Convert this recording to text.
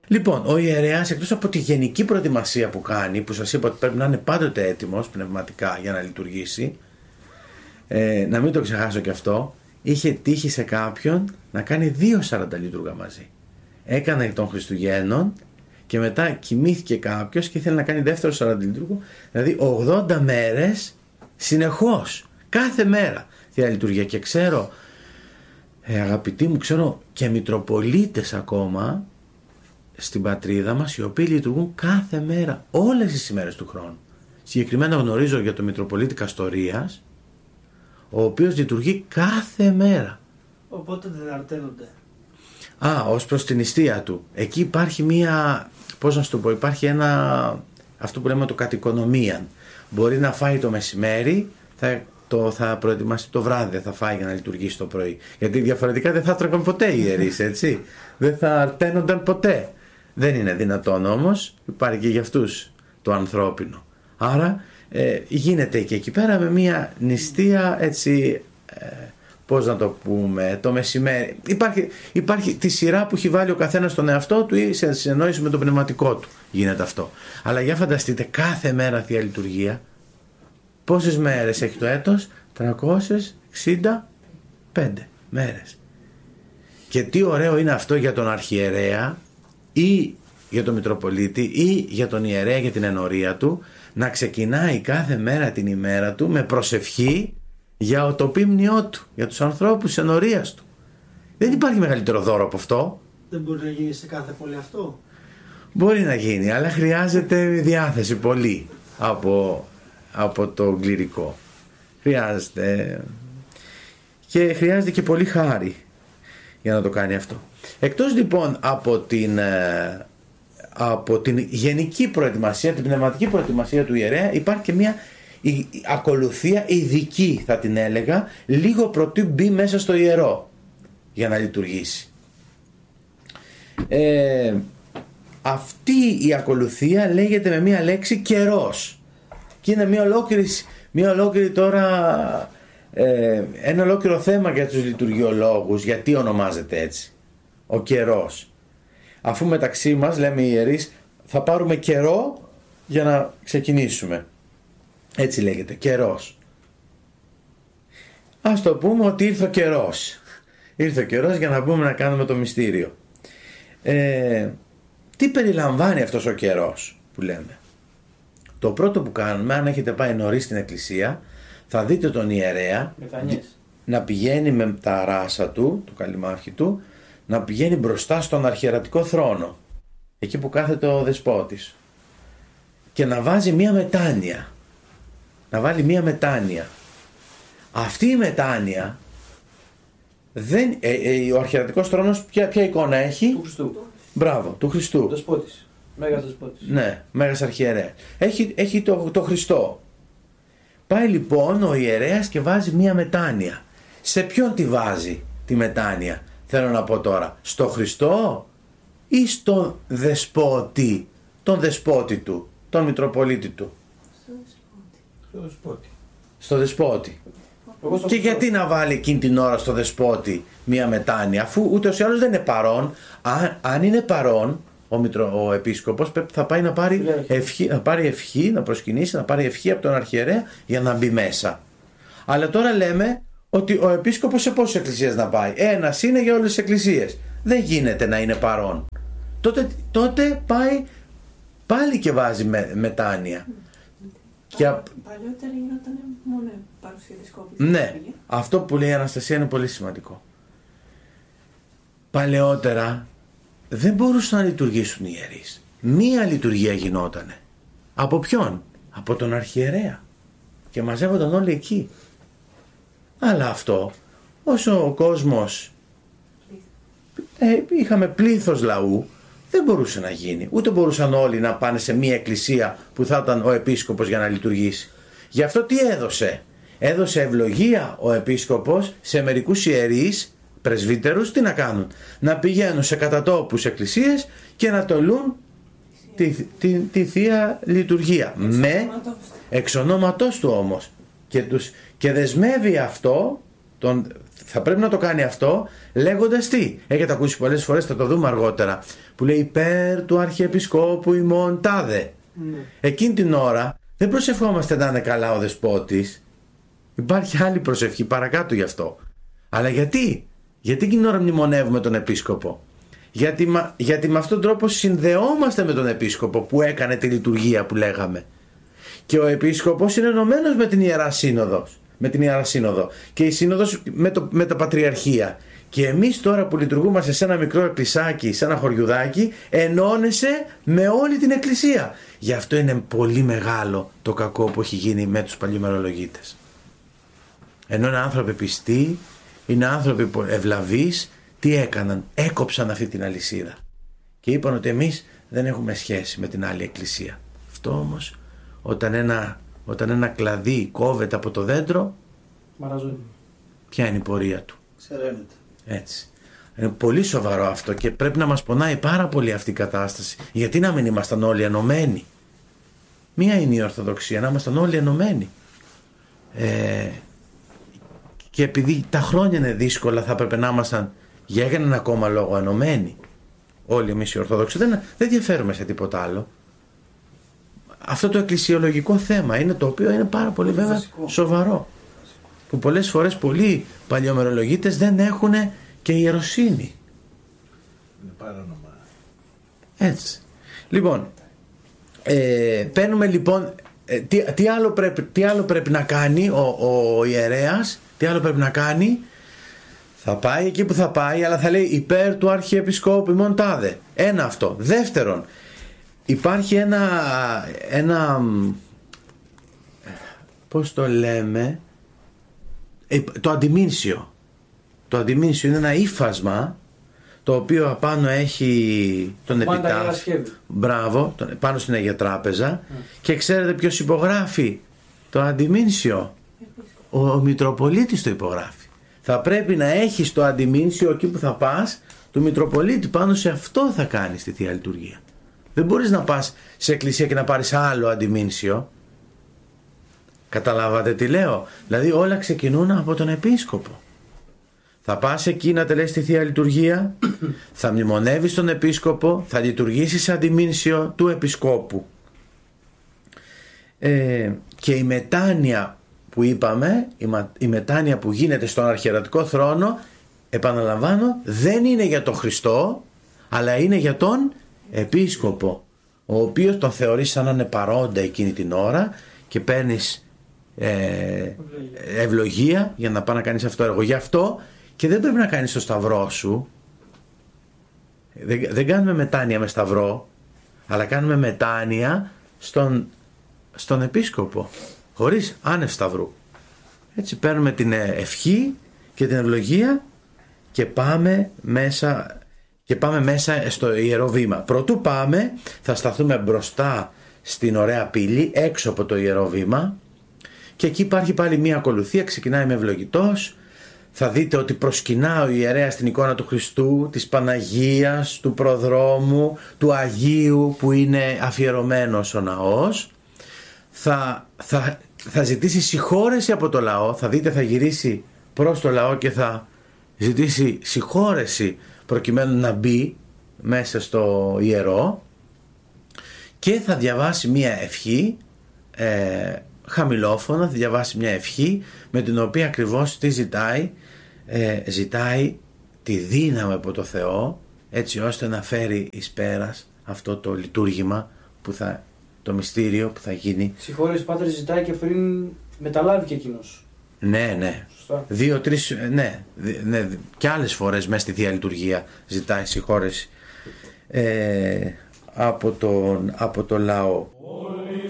Λοιπόν, ο ιερέας, εκτός από τη γενική προετοιμασία που κάνει, που σας είπα ότι πρέπει να είναι πάντοτε έτοιμος πνευματικά για να λειτουργήσει, να μην το ξεχάσω και αυτό, είχε τύχει σε κάποιον να κάνει 2 σαρανταλίτουργα μαζί. Έκανε των Χριστουγέννων και μετά κοιμήθηκε κάποιος και ήθελε να κάνει δεύτερο σαρανταλίτουργο, δηλαδή 80 μέρες συνεχώς, κάθε μέρα Θεία Λειτουργία. Και ξέρω, αγαπητοί μου, ξέρω και μητροπολίτες ακόμα στην πατρίδα μας οι οποίοι λειτουργούν κάθε μέρα, όλες τις ημέρες του χρόνου. Συγκεκριμένα γνωρίζω για τον Μητροπολίτη Καστορίας, ο οποίος λειτουργεί κάθε μέρα. Οπότε δεν αρτένονται. Ως προς την νηστεία του. Εκεί υπάρχει μία, πώς να σου το πω, υπάρχει ένα, αυτό που λέμε το κατοικονομίαν. Μπορεί να φάει το μεσημέρι, θα προετοιμάσει το βράδυ, δεν θα φάει για να λειτουργήσει το πρωί. Γιατί διαφορετικά δεν θα τρώγαν ποτέ οι ιερείς, έτσι. Δεν θα αρτένονταν ποτέ. Δεν είναι δυνατόν όμως, υπάρχει και για αυτούς το ανθρώπινο. Άρα γίνεται και εκεί πέρα με μια νηστεία, έτσι, πώς να το πούμε, το μεσημέρι. Υπάρχει τη σειρά που έχει βάλει ο καθένας στον εαυτό του ή σε συνεννόηση με το πνευματικό του γίνεται αυτό. Αλλά για φανταστείτε, κάθε μέρα Θεία Λειτουργία, πόσες μέρες έχει το έτος? 365 μέρες. Και τι ωραίο είναι αυτό για τον αρχιερέα ή για τον Μητροπολίτη ή για τον ιερέα, για την ενορία του, να ξεκινάει κάθε μέρα την ημέρα του με προσευχή για το πίμνιό του, για τους ανθρώπους της ενορίας του. Δεν υπάρχει μεγαλύτερο δώρο από αυτό. Δεν μπορεί να γίνει σε κάθε πόλη αυτό? Μπορεί να γίνει, αλλά χρειάζεται διάθεση πολύ από το κληρικό. Χρειάζεται και χρειάζεται και πολύ χάρη για να το κάνει αυτό. Εκτός λοιπόν από την γενική προετοιμασία, την πνευματική προετοιμασία του ιερέα, υπάρχει και μια ακολουθία ειδική, θα την έλεγα, λίγο πρωτού μπει μέσα στο ιερό για να λειτουργήσει. Αυτή η ακολουθία λέγεται με μια λέξη καιρός και είναι μια ολόκληρη τώρα ένα ολόκληρο θέμα για τους λειτουργιολόγους, γιατί ονομάζεται έτσι ο καιρός, αφού μεταξύ μας λέμε οι ιερείς θα πάρουμε καιρό για να ξεκινήσουμε. Έτσι λέγεται, καιρός. Ας το πούμε ότι ήρθε ο καιρός. Ήρθε ο καιρός για να μπούμε να κάνουμε το μυστήριο. Τι περιλαμβάνει αυτός ο καιρός που λέμε? Το πρώτο που κάνουμε, αν έχετε πάει νωρίς στην εκκλησία, θα δείτε τον ιερέα να πηγαίνει με τα ράσα του, το καλυμάχι του, να πηγαίνει μπροστά στον αρχιερατικό θρόνο, εκεί που κάθεται ο δεσπότης, και να βάζει μία μετάνοια. Να βάλει μία μετάνοια. Αυτή η μετάνοια ο αρχιερατικός θρόνος ποια εικόνα έχει? Του Χριστού. Μπράβο, του Χριστού. Δεσπότης. Μέγας δεσπότης. Ναι, Μέγας Αρχιερέα. Έχει το Χριστό. Πάει λοιπόν ο ιερέας και βάζει μία μετάνοια. Σε ποιον τη βάζει τη μετάνοια? Θέλω να πω τώρα, στο Χριστό ή στον δεσπότη, τον δεσπότη του, τον Μητροπολίτη του? Στο δεσπότη. Και γιατί να βάλει εκείνη την ώρα στο δεσπότη μία μετάνοια, αφού ούτως ή άλλως δεν είναι παρόν? Αν είναι παρόν ο επίσκοπος, θα πάει να πάρει ευχή, να προσκυνήσει, να πάρει ευχή από τον αρχιερέα για να μπει μέσα. Αλλά τώρα λέμε ότι ο επίσκοπος σε πόσες εκκλησίες να πάει? Ένας είναι για όλες τις εκκλησίες. Δεν γίνεται να είναι παρόν. Τότε πάει πάλι και βάζει μετάνοια. Παλιότερα γινόταν μόνο παρουσία επισκόπου. Ναι, αυτό που λέει η Αναστασία είναι πολύ σημαντικό. Παλαιότερα δεν μπορούσαν να λειτουργήσουν οι ιερείς. Μία λειτουργία γινότανε. Από ποιον? Από τον αρχιερέα. Και μαζεύονταν όλοι εκεί. Αλλά αυτό, όσο ο κόσμος είχαμε πλήθος λαού, δεν μπορούσε να γίνει. Ούτε μπορούσαν όλοι να πάνε σε μία εκκλησία που θα ήταν ο επίσκοπος για να λειτουργήσει. Γι' αυτό τι έδωσε? Έδωσε ευλογία ο επίσκοπος σε μερικούς ιερείς, πρεσβύτερους, τι να κάνουν? Να πηγαίνουν σε κατατόπους εκκλησίες και να τολούν τη Θεία Λειτουργία. Εξ ονόματός του όμως. Και δεσμεύει αυτό τον θα πρέπει να το κάνει αυτό λέγοντας τι. Έχετε ακούσει πολλές φορές, θα το δούμε αργότερα, που λέει υπέρ του Αρχιεπισκόπου ημών τάδε. Ναι. Εκείνη την ώρα δεν προσευχόμαστε να είναι καλά ο δεσπότης. Υπάρχει άλλη προσευχή παρακάτω γι' αυτό. Αλλά γιατί εκείνη την ώρα μνημονεύουμε τον επίσκοπο? Γιατί με αυτόν τον τρόπο συνδεόμαστε με τον επίσκοπο που έκανε τη λειτουργία που λέγαμε. Και ο επίσκοπος είναι ενωμένος με την Ιερά Σύνοδο. Και η Σύνοδος με τα Πατριαρχία. Και εμείς τώρα που λειτουργούμαστε σε ένα μικρό εκκλησάκι, σε ένα χωριουδάκι, ενώνεσαι με όλη την Εκκλησία. Γι' αυτό είναι πολύ μεγάλο το κακό που έχει γίνει με τους παλιωμερολογίτες. Ενώ είναι άνθρωποι πιστοί, είναι άνθρωποι ευλαβείς, τι έκαναν? Έκοψαν αυτή την αλυσίδα. Και είπαν ότι εμείς δεν έχουμε σχέση με την άλλη εκκλησία. Αυτό όμως, όταν ένα κλαδί κόβεται από το δέντρο, Μαραζώνει. ποια είναι η πορεία του? Ξεραίνεται. Έτσι. Είναι πολύ σοβαρό αυτό και πρέπει να μας πονάει πάρα πολύ αυτή η κατάσταση. Γιατί να μην ήμασταν όλοι ενωμένοι? Μία είναι η Ορθοδοξία, να ήμασταν όλοι ενωμένοι. Και επειδή τα χρόνια είναι δύσκολα, θα έπρεπε να ήμασταν για έναν ακόμα λόγο ενωμένοι. Όλοι εμείς οι Ορθόδοξοι δεν διαφέρουμε σε τίποτα άλλο. Αυτό το εκκλησιολογικό θέμα είναι το οποίο είναι πάρα πολύ βέβαια σοβαρό. Που πολλές φορές πολλοί παλιωμερολογίτες δεν έχουν και ιεροσύνη. Είναι παράνομα. Έτσι. Λοιπόν, παίρνουμε λοιπόν, τι άλλο πρέπει να κάνει ο ιερέας, τι άλλο πρέπει να κάνει? Θα πάει εκεί που θα πάει, αλλά θα λέει υπέρ του Αρχιεπισκόπου ημών τάδε. Ένα αυτό. Δεύτερον, υπάρχει ένα πώς το λέμε, το αντιμήνσιο. Το αντιμήνσιο είναι ένα ύφασμα το οποίο απάνω έχει τον επιτάφιο. Μπράβο, πάνω στην Αγία Τράπεζα. Και ξέρετε ποιος υπογράφει το αντιμήνσιο? Ο Μητροπολίτης το υπογράφει. Θα πρέπει να έχεις το αντιμήνσιο εκεί που θα πας του Μητροπολίτη, πάνω σε αυτό θα κάνεις τη Θεία Λειτουργία. Δεν μπορείς να πας σε εκκλησία και να πάρεις άλλο αντιμήνσιο. Καταλάβατε τι λέω? Δηλαδή όλα ξεκινούν από τον επίσκοπο. Θα πας εκεί να τελέσεις τη Θεία Λειτουργία, θα μνημονεύεις τον επίσκοπο, θα λειτουργήσεις αντιμήνσιο του επισκόπου. Και η μετάνοια που είπαμε, η μετάνοια που γίνεται στον αρχιερατικό θρόνο, επαναλαμβάνω, δεν είναι για τον Χριστό, αλλά είναι για τον επίσκοπο, ο οποίος τον θεωρείς σαν να είναι παρόντα εκείνη την ώρα και παίρνεις ευλογία για να πάει να κάνεις αυτό το έργο. Γι' αυτό και δεν πρέπει να κάνεις το σταυρό σου. Δεν κάνουμε μετάνοια με σταυρό, αλλά κάνουμε μετάνοια στον επίσκοπο, χωρίς άνευ σταυρού. Έτσι παίρνουμε την ευχή και την ευλογία και πάμε μέσα στο Ιερό Βήμα. Πρωτού πάμε, θα σταθούμε μπροστά στην ωραία πύλη, έξω από το Ιερό Βήμα, και εκεί υπάρχει πάλι μία ακολουθία, ξεκινάει με ευλογητός. Θα δείτε ότι προσκυνά ο ιερέας την εικόνα του Χριστού, της Παναγίας, του προδρόμου, του Αγίου που είναι αφιερωμένος ο ναός. Θα ζητήσει συγχώρεση από το λαό, θα δείτε θα γυρίσει προς το λαό και θα ζητήσει συγχώρεση προκειμένου να μπει μέσα στο ιερό, και θα διαβάσει μία ευχή, χαμηλόφωνα, θα διαβάσει μια ευχή με την οποία ακριβώς τι ζητάει? Ζητάει τη δύναμη από το Θεό, έτσι ώστε να φέρει εις πέρας αυτό το λειτουργήμα το μυστήριο που θα γίνει. Συγχώρεση Πάτερ ζητάει και πριν μεταλάβει και εκείνος. Ναι. Σωστά. 2-3, ναι, και άλλες φορές μέσα στη Θεία Λειτουργία ζητάει συγχώρεση από το λαό.